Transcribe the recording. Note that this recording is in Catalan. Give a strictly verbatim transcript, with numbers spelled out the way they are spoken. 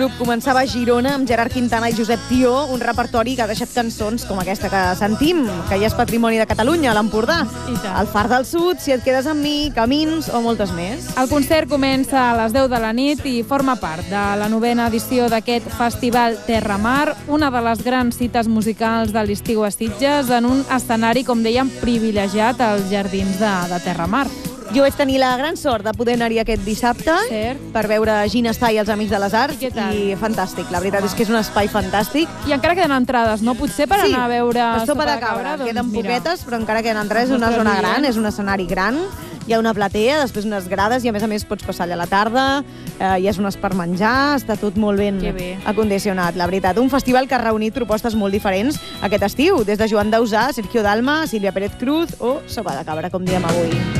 El grup començava a Girona amb Gerard Quintana i Josep Tió, un repertori que ha deixat cançons com aquesta que sentim, que ja és patrimoni de Catalunya, a l'Empordà. El Far del Sud, Si et quedes amb mi, Camins o moltes més. El concert comença a les deu de la nit i forma part de la novena edició d'aquest Festival Terramar, una de les grans cites musicals de l'estiu a Sitges, en un escenari, com dèiem, privilegiat als jardins de, de Terramar. Jo vaig tenir la gran sort de poder anar-hi aquest dissabte Cert. per veure Gina Stà i els Amics de les Arts. I què tal? I fantàstic, la veritat és que és un espai fantàstic. I encara queden entrades, no? Potser per Sí, anar a veure la Sopa de Cabra, doncs, queden mira. poquetes, però encara queden entrades. És Els una nostres zona gran, oients. és un escenari gran. Hi ha una platea, després unes grades i a més a més pots passar allà a la tarda, eh, hi ha zones per menjar, està tot molt ben Que bé. acondicionat, la veritat. Un festival que ha reunit propostes molt diferents aquest estiu, des de Joan Dausà, Sergio Dalma, Sílvia Pérez Cruz o Sopa de Cabra, com diem avui.